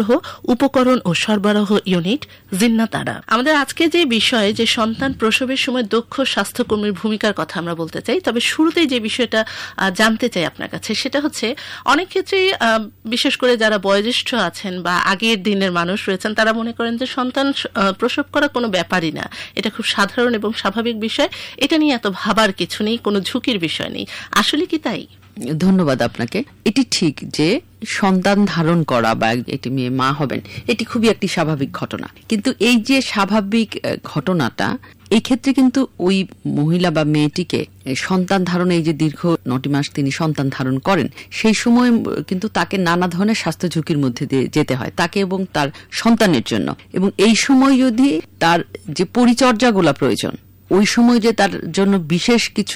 উপকরণ ও সরবরাহ ইউনিট জিন্নাত আরা। আমাদের আজকে যে বিষয়, যে সন্তান প্রসবের সময় দক্ষ স্বাস্থ্যকর্মীর ভূমিকার কথা আমরা বলতে চাই, তবে শুরুতেই যে বিষয়টা জানতে চাই আপনার কাছে সেটা হচ্ছে, অনেক ক্ষেত্রেই বিশেষ করে যারা বয়োজ্যেষ্ঠ আছেন বা আগের দিনের মানুষ রয়েছেন, তারা মনে করেন যে সন্তান প্রসব করা কোনো ব্যাপারই না, এটা খুব সাধারণ এবং স্বাভাবিক বিষয়, এটা নিয়ে এত ভাবার কিছু নেই, কোনো ঝুঁকির বিষয় নেই। আসলে কি তাই? ধন্যবাদ আপনাকে। এটি ঠিক যে সন্তান ধারণ করা বা একটি মেয়ে মা হবেন, এটি খুবই একটি স্বাভাবিক ঘটনা। কিন্তু এই যে স্বাভাবিক ঘটনাটা, এই ক্ষেত্রে কিন্তু ওই মহিলা বা মেয়েটিকে সন্তান ধারণ, এই যে দীর্ঘ 9টি মাস তিনি সন্তান ধারণ করেন, সেই সময় কিন্তু তাকে নানা ধরনের স্বাস্থ্য ঝুঁকির মধ্যে দিয়ে যেতে হয়, তাকে এবং তার সন্তানের জন্য। এবং এই সময় যদি তার যে পরিচর্যাগুলো প্রয়োজন, ওই সময় যে তার জন্য বিশেষ কিছু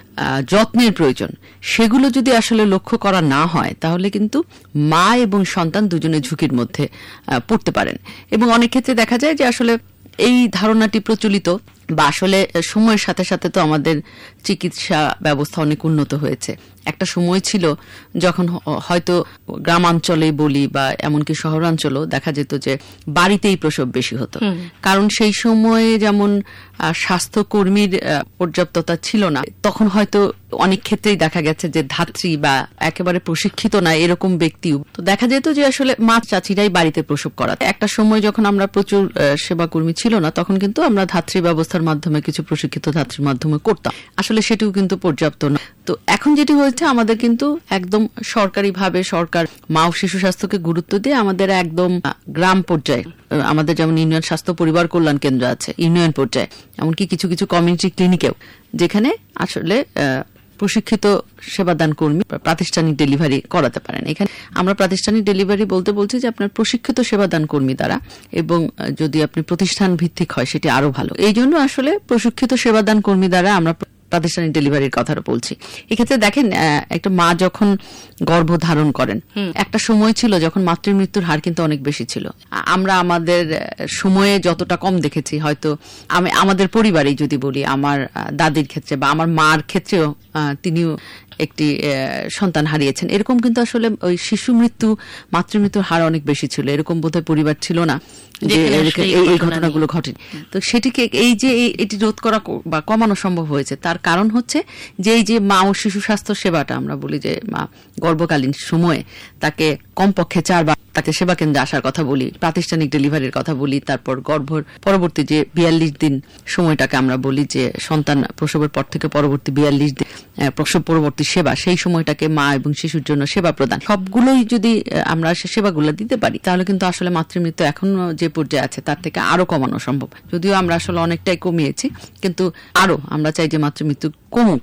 যত্নের প্রয়োজন, সেগুলো যদি আসলে লক্ষ্য করা না হয়, তাহলে কিন্তু মা এবং সন্তান দুজনে ঝুঁকির মধ্যে পড়তে পারেন। এবং অনেক ক্ষেত্রে দেখা যায় যে আসলে এই ধারণাটি প্রচলিত, বা আসলে সময়ের সাথে সাথে তো আমাদের চিকিৎসা ব্যবস্থা অনেক উন্নত হয়েছে। একটা সময় ছিল যখন হয়তো গ্রামাঞ্চলে বলি বা এমনকি শহরাঞ্চলেও দেখা যেত যে বাড়িতেই প্রসব বেশি হতো, কারণ সেই সময়ে যেমন স্বাস্থ্যকর্মীর পর্যাপ্ততা ছিল না। তখন হয়তো অনেক ক্ষেত্রেই দেখা গেছে যে ধাত্রী বা একেবারে প্রশিক্ষিত না এরকম ব্যক্তিও তো দেখা যেত যে আসলে মা চাচিরাই বাড়িতে প্রসব করা। একটা সময় যখন আমরা প্রচুর সেবাকর্মী ছিল না, তখন কিন্তু আমরা ধাত্রী ব্যবস্থার মাধ্যমে, কিছু প্রশিক্ষিত ধাত্রীর মাধ্যমে করতাম। আসলে সেটিও কিন্তু পর্যাপ্ত না। তো এখন যেটি হয়েছে, আমাদের কিন্তু একদম সরকারিভাবে সরকার মা ও শিশু স্বাস্থ্যকে গুরুত্ব দিয়ে আমাদের একদম গ্রাম পর্যায়ে, আমাদের যেমন ইউনিয়ন স্বাস্থ্য পরিবার কল্যাণ কেন্দ্র আছে ইউনিয়ন পর্যায়ে, এমনকি কিছু কিছু কমিউনিটি ক্লিনিকেও, যেখানে আসলে প্রশিক্ষিত সেবাদান কর্মী প্রাতিষ্ঠানিক ডেলিভারি করাতে পারেন। এখানে আমরা প্রাতিষ্ঠানিক ডেলিভারি বলতে বলছি যে আপনার প্রশিক্ষিত সেবাদান কর্মী দ্বারা, এবং যদি আপনি প্রতিষ্ঠান ভিত্তিক হয় সেটি আরো ভালো। এই জন্য আসলে প্রশিক্ষিত সেবাদান কর্মী দ্বারা আমরা প্রাতিষ্ঠানিক ডেলিভারির কথা বলছি। এক্ষেত্রে দেখেন, একটা মা যখন গর্ভ ধারণ করেন, একটা সময় ছিল যখন মাতৃমৃত্যুর হার কিন্তু অনেক বেশি ছিল। আমরা আমাদের সময়ে যতটা কম দেখেছি, হয়তো আমি আমাদের পরিবারেই যদি বলি, আমার দাদির ক্ষেত্রে বা আমার মার ক্ষেত্রেও তিনিও একটি সন্তান হারিয়েছেন। এরকম কিন্তু আসলে ওই শিশু মৃত্যু, মাতৃমৃত্যুর হার অনেক বেশি ছিল। এরকম বোধহয় পরিবার ছিল না যে এই ঘটনাগুলো ঘটেনি। তো সেটিকে এই যে এটি রোধ করা বা কমানো সম্ভব হয়েছে, তার কারণ হচ্ছে যে এই যে মা ও শিশু স্বাস্থ্য সেবাটা, আমরা বলি যে মা গর্ভকালীন সময়ে তাকে কমপক্ষে 4 বার তাকে সেবা কেন্দ্রে আসার কথা বলি, প্রাতিষ্ঠানিক ডেলিভারির কথা বলি, তারপর গর্ভের পরবর্তী যে 42 দিন সময়টাকে আমরা বলি যে সন্তান প্রসবের পর থেকে পরবর্তী 42 দিন প্রসব পরবর্তী সেবা, সেই সময়টাকে মা এবং শিশুর জন্য সেবা প্রদান, সবগুলোই যদি আমরা সেবাগুলো দিতে পারি, তাহলে কিন্তু আসলে মাতৃমৃত্যু এখন যে পর্যায়ে আছে তার থেকে আরো কমানো সম্ভব। যদিও আমরা আসলে অনেকটাই কমিয়েছি, কিন্তু আরো আমরা চাই যে মাতৃমৃত্যু কমুক,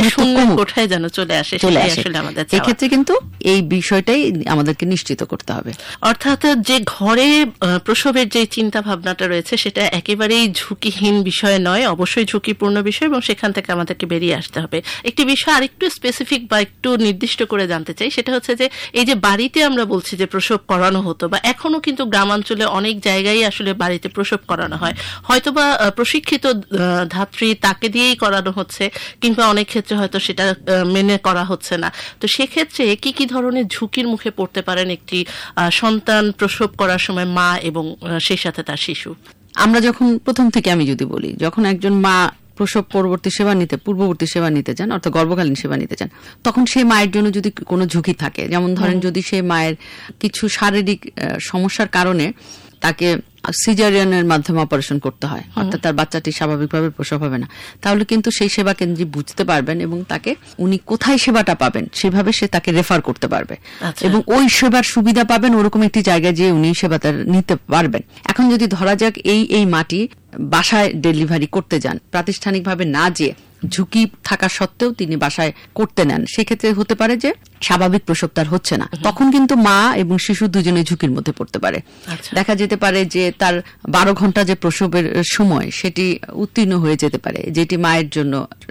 কোথায় যেন চলে আসে। এক্ষেত্রে কিন্তু এই বিষয়টাই আমাদেরকে নিশ্চিত করতে হবে। অর্থাৎ যে ঘরে প্রসবের যে চিন্তা ভাবনাটা রয়েছে, সেটা একেবারেই ঝুঁকিহীন বিষয় নয়, অবশ্যই ঝুঁকিপূর্ণ বিষয়, এবং সেখান থেকে আমাদেরকে বেরিয়ে আসতে হবে। একটি বিষয় আরেকটু স্পেসিফিক বা একটু নির্দিষ্ট করে জানতে চাই, সেটা হচ্ছে যে এই যে বাড়িতে আমরা বলছি যে প্রসব করানো হতো, বা এখনো কিন্তু গ্রামাঞ্চলে অনেক জায়গায় আসলে বাড়িতে প্রসব করানো হয়, হয়তোবা প্রশিক্ষিত ধাত্রী তাকে দিয়েই করানো হচ্ছে, কিংবা অনেক ক্ষেত্রে হয়তো সেটা মেনে করা হচ্ছে না। তো সেক্ষেত্রে কি কি ধরনের ঝুঁকির মুখে পড়তে পারেন একটি সন্তান প্রসব করার সময় মা এবং সেই সাথে তার শিশু? আমরা যখন প্রথম থেকে আমি যদি বলি, যখন একজন মা প্রসব পরবর্তী সেবা নিতে, পূর্ববর্তী সেবা নিতে যান, অর্থাৎ গর্ভকালীন সেবা নিতে যান, তখন সেই মায়ের জন্য যদি কোনো ঝুঁকি থাকে, যেমন ধরেন যদি সেই মায়ের কিছু শারীরিক সমস্যার কারণে তাকে সিজারিয়ানের মাধ্যমে অপারেশন করতে হয়, অর্থাৎ তার বাচ্চাটি স্বাভাবিকভাবে প্রসব হবে না, তাহলে কিন্তু সেই সেবা কেন্দ্রে বুঝতে পারবেন এবং তাকে উনি কোথায় সেবাটা পাবেন সেভাবে সে তাকে রেফার করতে পারবে, এবং ওই সেবার সুবিধা পাবেন ওরকম একটি জায়গায় যে উনি সেবাটা নিতে পারবেন। এখন যদি ধরা যাক এই মাটি বাসায় ডেলিভারি করতে যান, প্রাতিষ্ঠানিকভাবে না যেয়ে ঝুঁকি থাকা সত্ত্বেও তিনি বাসায় করতে নেন, সেক্ষেত্রে হতে পারে যে স্বাভাবিক প্রসব তার হচ্ছে না, তখন কিন্তু মা এবং শিশু দুজনে ঝুঁকির মধ্যে পড়তে পারে। দেখা যেতে পারে যে তার 12 ঘন্টা যে প্রসবের সময় সেটি উত্তীর্ণ হয়ে যেতে পারে, যেটি মায়ের জন্য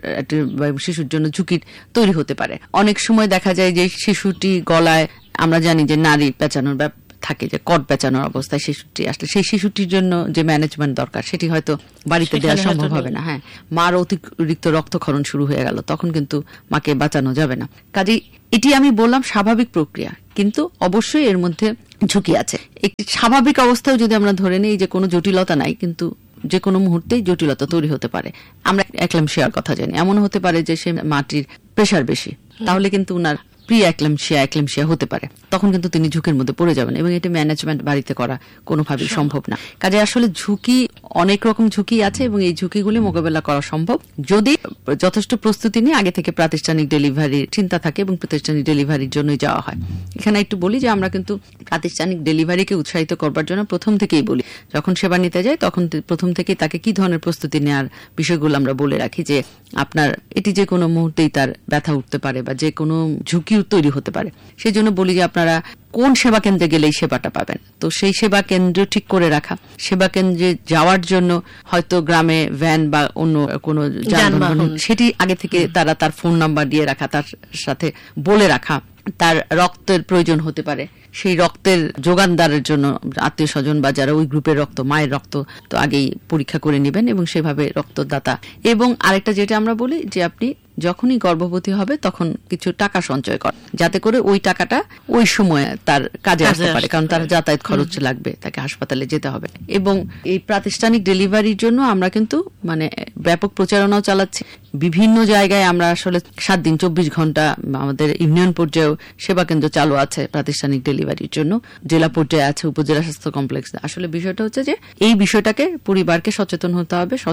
শিশুর জন্য ঝুঁকি তৈরি হতে পারে। অনেক সময় দেখা যায় যে শিশুটি গলায়, আমরা জানি যে নারী পেঁচানোর থাকে, যে কট পেঁচানোর অবস্থায় শিশুটি আসলে সেই শিশুটির জন্য যে ম্যানেজমেন্ট দরকার সেটি হয়তো বাড়িতে দেওয়া সম্ভব হবে না। হ্যাঁ, মার অতিরিক্ত রক্তক্ষরণ শুরু হয়ে গেল, তখন কিন্তু মাকে বাঁচানো যাবে না। কাজেই এটি আমি বললাম স্বাভাবিক প্রক্রিয়া, কিন্তু অবশ্যই এর মধ্যে ঝুঁকি আছে। একটি স্বাভাবিক অবস্থায় যদি আমরা ধরে নিই যে কোনো জটিলতা নাই, কিন্তু যে কোনো মুহূর্তেই জটিলতা তৈরি হতে পারে। আমরা একলামশিয়ার কথা জানি, এমন হতে পারে যে সে মাটির প্রেসার বেশি, তাহলে কিন্তু উনার প্রি একলামশিয়া হতে পারে, তখন কিন্তু তিনি ঝুঁকির মধ্যে পড়ে যাবেন এবং এটি ম্যানেজমেন্ট বাড়িতে করা কোনোভাবেই সম্ভব না। কাজে আসলে ঝুঁকি, অনেক রকম ঝুঁকি আছে এবং এই ঝুঁকিগুলি মোকাবেলা করা সম্ভব যদি যথেষ্ট প্রস্তুতি নিয়ে আগে থেকে প্রাতিষ্ঠানিক ডেলিভারির চিন্তা থাকে এবং প্রাতিষ্ঠানিক ডেলিভারির জন্যই যাওয়া হয়। এখানে একটু বলি যে আমরা কিন্তু প্রাতিষ্ঠানিক ডেলিভারিকে উৎসাহিত করবার জন্য প্রথম থেকেই বলি, যখন সেবা নিতে যাই তখন প্রথম থেকেই তাকে কি ধরনের প্রস্তুতি নেওয়ার বিষয়গুলো আমরা বলে রাখি, যে আপনার এটি যে কোনো মুহূর্তেই তার ব্যথা উঠতে পারে বা যে কোনো ঝুঁকি তৈরি হতে পারে। সেই জন্য বলি যে আপনারা কোন সেবা কেন্দ্রে গেলে এই সেবাটা পাবেন, তো সেই সেবা কেন্দ্র ঠিক করে রাখা। সেবা কেন্দ্রে যাওয়ার জন্য হয়তো গ্রামে ভ্যান বা অন্য কোনো যানবাহন, সেটি আগে থেকে তারা তার ফোন নাম্বার দিয়ে রাখা, তার সাথে বলে রাখা। তার রক্তের প্রয়োজন হতে পারে, সেই রক্তের যোগানদারের জন্য আত্মীয় স্বজন বা যারা ওই গ্রুপের রক্ত, মায়ের রক্ত তো আগেই পরীক্ষা করে নেবেন এবং সেভাবে রক্তদাতা। এবং আরেকটা যেটা আমরা বলি যে আপনি যখনই গর্ভবতী হবে তখন কিছু টাকা সঞ্চয় কর, যাতে করে ওই টাকাটা ওই সময়ে তার কাজে আসতে পারে, কারণ তার যাতায়াত খরচ লাগবে, তাকে হাসপাতালে যেতে হবে। এবং এই প্রাতিষ্ঠানিক ডেলিভারির জন্য আমরা কিন্তু মানে ব্যাপক প্রচারণাও চালাচ্ছি। বিভিন্ন জায়গায় আমরা আসলে 7 দিন 24 ঘন্টা আমাদের ইউনিয়ন পর্যায়েও সেবা কেন্দ্র চালু আছে প্রাতিষ্ঠানিক ডেলিভারির জন্য, জেলা পর্যায়ে আছে, উপজেলা স্বাস্থ্য কমপ্লেক্স। আসলে বিষয়টা হচ্ছে যে এই বিষয়টাকে পরিবারকে সচেতন হতে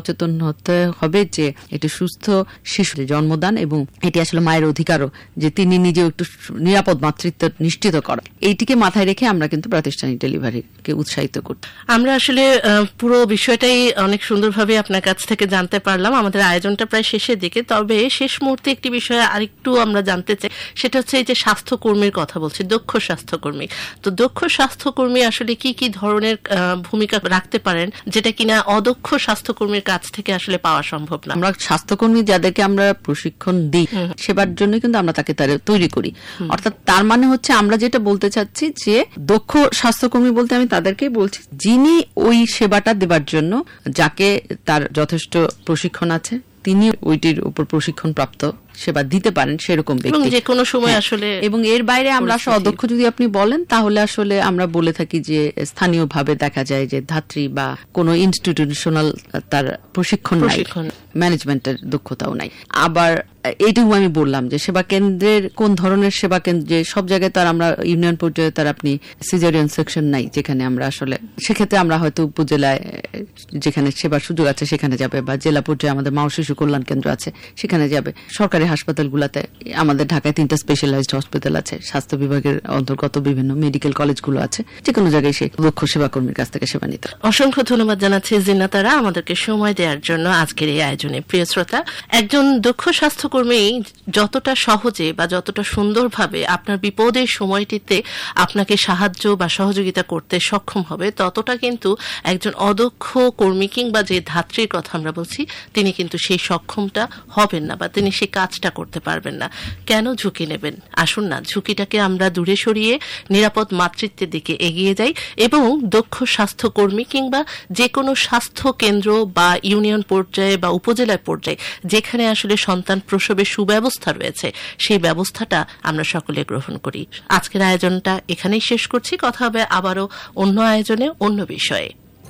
হবে যে এটি সুস্থ শিশু জন্মদান এবং এটি আসলে মায়ের অধিকারও যে তিনি নিজেও একটু নিরাপদ মাতৃত্ব নিশ্চিত করা। এইটিকে মাথায় রেখে আমরা কিন্তু প্রাতিষ্ঠানিক ডেলিভারিকে উৎসাহিত করি। আমরা আসলে পুরো বিষয়টাই অনেক সুন্দরভাবে আপনার কাছ থেকে জানতে পারলাম। আমাদের আয়োজনটা প্রায় শেষের দিকে, তবে শেষ মুহূর্তে একটি বিষয় আরেকটু আমরা জানতে চাই, সেটা হচ্ছে এই যে স্বাস্থ্যকর্মীর কথা বলছি, দক্ষ স্বাস্থ্যকর্মী। তো দক্ষ স্বাস্থ্যকর্মী আসলে কি কি ধরনের ভূমিকা রাখতে পারেন, যেটা কিনা অদক্ষ স্বাস্থ্যকর্মীর কাছ থেকে আসলে পাওয়া সম্ভব না? আমরা স্বাস্থ্যকর্মী যাদেরকে আমরা প্রশিক্ষণ দিই সেবার জন্য কিন্তু আমরা তাকে তৈরি করি। অর্থাৎ তার মানে হচ্ছে আমরা যেটা বলতে চাচ্ছি যে দক্ষ স্বাস্থ্যকর্মী বলতে আমি তাদেরকেই বলছি যিনি ওই সেবাটা দেবার জন্য, যাকে তার যথেষ্ট প্রশিক্ষণ আছে, তিনি ওইটির উপর প্রশিক্ষণ প্রাপ্ত সেবা দিতে পারেন সেরকম ব্যক্তি, যে কোনো সময় আসলে। এবং এর বাইরে আমরা অদক্ষ যদি আপনি বলেন তাহলে আসলে আমরা বলে থাকি যে স্থানীয়ভাবে দেখা যায় যে ধাত্রী বা কোনো ইনস্টিটিউশনাল তার প্রশিক্ষণ নাই, ম্যানেজমেন্টের দক্ষতাও নাই। আবার এইটুকু আমি বললাম যে সেবা কেন্দ্রের কোন ধরনের সেবা কেন্দ্রে, সব জায়গায় তার আমরা ইউনিয়ন পর্যায়ে তার আপনি সিজারিয়ান সেকশন নাই, যেখানে আমরা আসলে সেক্ষেত্রে আমরা হয়তো উপজেলায় যেখানে সেবার সুযোগ আছে সেখানে যাবে, বা জেলা পর্যায়ে আমাদের মা ও শিশু কল্যাণ কেন্দ্র আছে সেখানে যাবে। সরকারি হাসপাতালগুলোতে আমাদের ঢাকায় 3টা স্পেশালাইজড হসপিটাল আছে, স্বাস্থ্য বিভাগের অন্তর্গত বিভিন্ন মেডিকেল কলেজগুলো আছে, যে কোনো জায়গায় সে দক্ষ সেবাকর্মীর কাছ থেকে সেবা নিতে। অসংখ্য ধন্যবাদ জানাচ্ছি জিন্নাতারা আমাদেরকে সময় দেওয়ার জন্য আজকের এই আয়োজনে। প্রিয় শ্রোতা, একজন দক্ষ স্বাস্থ্যকর্মী যতটা সহজে বা যতটা সুন্দরভাবে আপনার বিপদের সময়টিতে আপনাকে সাহায্য বা সহযোগিতা করতে সক্ষম হবে, ততটা কিন্তু একজন অদক্ষ কর্মী কিংবা যে ধাত্রীর কথা আমরা বলছি তিনি কিন্তু সেই সক্ষমটা হবেন না বা তিনি সেই কাজটা করতে পারবেন না। কেন ঝুঁকি নেবেন? আসুন না ঝুঁকিটাকে আমরা দূরে সরিয়ে নিরাপদ মাতৃত্বের দিকে এগিয়ে যাই এবং দক্ষ স্বাস্থ্যকর্মী কিংবা যে কোনো স্বাস্থ্য কেন্দ্র বা ইউনিয়ন পর্যায়ে বা উপজেলা পর্যায়ে যেখানে আসলে সন্তান প্রসবের সুব্যবস্থা রয়েছে সেই ব্যবস্থাটা আমরা সকলে গ্রহণ করি। আজকের আয়োজনটা এখানেই শেষ করছি। কথা হবে আবারও অন্য আয়োজনে, অন্য বিষয়ে।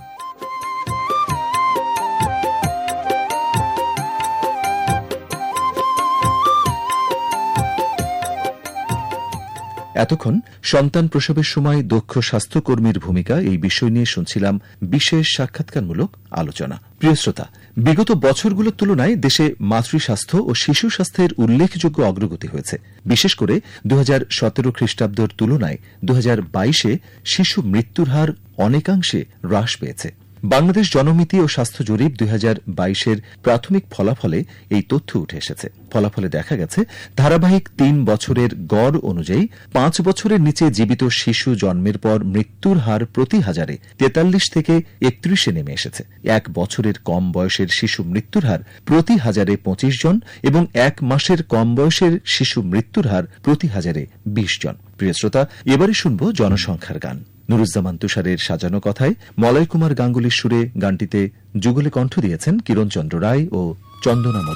এতক্ষণ সন্তান প্রসবের সময় দক্ষ স্বাস্থ্যকর্মীর ভূমিকা এই বিষয় নিয়ে শুনছিলাম বিশেষ সাক্ষাৎকারমূলক আলোচনা। প্রিয় শ্রোতা, বিগত বছরগুলোর তুলনায় দেশে মাতৃস্বাস্থ্য ও শিশু স্বাস্থ্যের উল্লেখযোগ্য অগ্রগতি হয়েছে। বিশেষ করে 2017 খ্রিস্টাব্দের তুলনায় 2022-এ শিশু মৃত্যুর হার অনেকাংশে হ্রাস পেয়েছে। বাংলাদেশ জনমিতি ও স্বাস্থ্য জরিপ 2022-এর প্রাথমিক ফলাফলে এই তথ্য উঠে এসেছে। ফলাফলে দেখা গেছে ধারাবাহিক 3 বছরের গড় অনুযায়ী 5 বছরের নিচে জীবিত শিশু জন্মের পর মৃত্যুর হার প্রতি হাজারে 43 থেকে 31-এ নেমে এসেছে। 1 বছরের কম বয়সের শিশু মৃত্যুর হার প্রতি হাজারে 25 জন এবং 1 মাসের কম বয়সের শিশু মৃত্যুর হার প্রতি হাজারে 20 জন। প্রিয় শ্রোতা, এবারে শুনব জনসংখ্যার গান। নুরুজ্জামান তুষারের সাজানো কথায় মলয় কুমার গাঙ্গুলির সুরে গানটিতে যুগলে কণ্ঠ দিয়েছেন কিরণ চন্দ্র রায় ও চন্দনা।